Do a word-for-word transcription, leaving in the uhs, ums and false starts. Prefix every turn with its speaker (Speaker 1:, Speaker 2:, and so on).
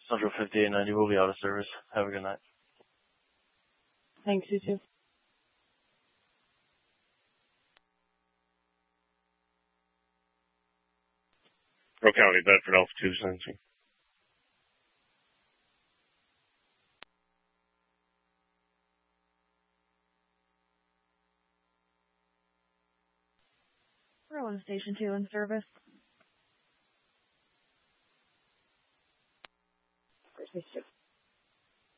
Speaker 1: Central fifty-eight ninety will be out of service. Have a good night.
Speaker 2: Thanks, you too.
Speaker 3: Roe County, Bedford Alpha two sensing.
Speaker 2: Berlin Station two in service. Station two.